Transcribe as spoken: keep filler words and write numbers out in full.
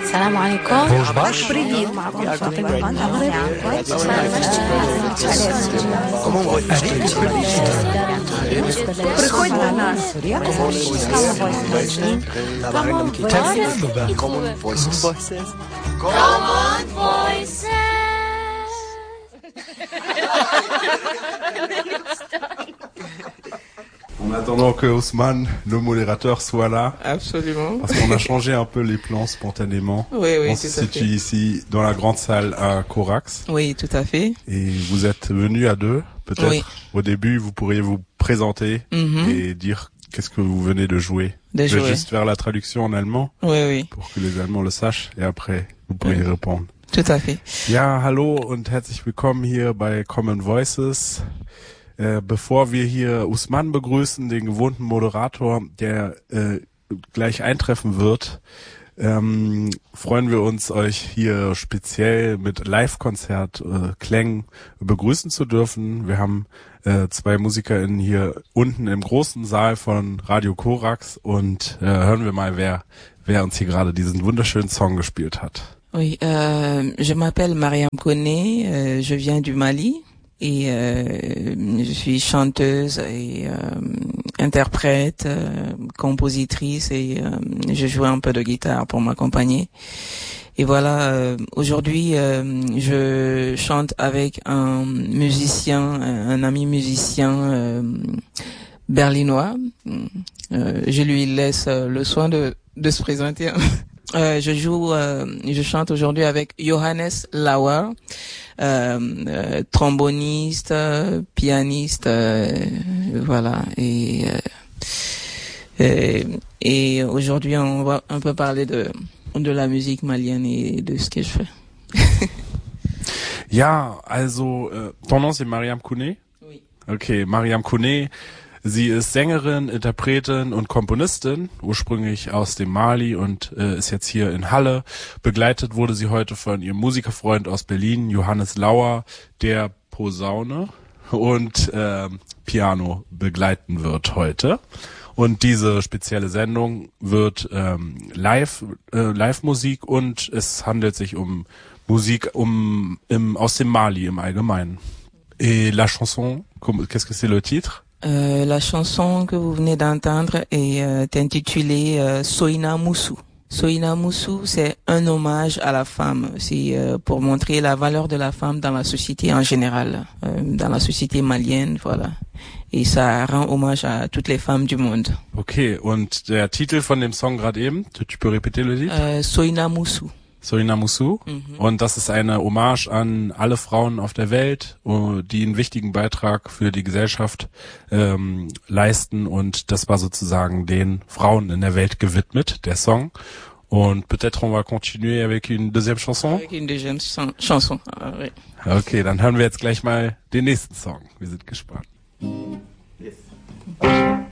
السلام عليكم. Bonjour. بريد Приходь до нас. Common Voices. Common Voices. En attendant que Ousmane, le modérateur, soit là. Absolument. Parce qu'on a changé un peu les plans spontanément. Oui, oui, On tout se à situe fait. ici dans la grande salle à Corax. Oui, tout à fait. Et vous êtes venus à deux, peut-être. Oui. Au début, vous pourriez vous présenter Mhm. et dire qu'est-ce que vous venez de jouer. De Je vais jouer. juste faire la traduction en allemand Oui, oui, pour que les Allemands le sachent et après, vous pourriez Oui. répondre. tout à fait. Ja, hallo und herzlich willkommen hier bei Common Voices. Äh, bevor wir hier Usman begrüßen, den gewohnten Moderator, der äh, gleich eintreffen wird, ähm, freuen wir uns, euch hier speziell mit Live-Konzert äh, Klängen begrüßen zu dürfen. Wir haben äh, zwei MusikerInnen hier unten im großen Saal von Radio Corax und äh, hören wir mal, wer, wer uns hier gerade diesen wunderschönen Song gespielt hat. Oui, euh, je m'appelle Mariam Koné, euh, je viens du Mali et euh, je suis chanteuse et euh, interprète, euh, compositrice et euh, je joue un peu de guitare pour m'accompagner. Et voilà, euh, aujourd'hui euh, je chante avec un musicien, un ami musicien euh, berlinois. Euh, je lui laisse le soin de, de se présenter. Euh, je joue, euh, je chante aujourd'hui avec Johannes Lauer, euh, euh, tromboniste, euh, pianiste, euh, voilà. Et, euh, et, et aujourd'hui, on va un peu parler de de la musique malienne et de ce que je fais. Ja, also äh, ton nom c'est Mariam Koné? Oui. Okay, Mariam Koné. Sie ist Sängerin, Interpretin und Komponistin, ursprünglich aus dem Mali und äh, ist jetzt hier in Halle. Begleitet wurde sie heute von ihrem Musikerfreund aus Berlin, Johannes Lauer, der Posaune und äh, Piano begleiten wird heute. Und diese spezielle Sendung wird ähm, live, äh, Live-Musik und es handelt sich um Musik um im, aus dem Mali im Allgemeinen. Et la chanson, qu'est-ce que c'est le titre? Euh, la chanson que vous venez d'entendre est euh, intitulée euh, Soina Moussou. Soina Moussou, c'est un hommage à la femme, c'est euh, pour montrer la valeur de la femme dans la société en général, euh, dans la société malienne, voilà. Et ça rend hommage à toutes les femmes du monde. Okay, und der Titel von dem Song gerade eben, tu, tu peux répéter le titre? Euh, Soina Moussou. Soina Moussou. Mhm. Und das ist eine Hommage an alle Frauen auf der Welt, die einen wichtigen Beitrag für die Gesellschaft ähm, leisten. Und das war sozusagen den Frauen in der Welt gewidmet, der Song. Und peut-être on va continuer avec une deuxième chanson. Avec une deuxième chan- chanson. Ah, oui. Okay, dann hören wir jetzt gleich mal den nächsten Song. Wir sind gespannt.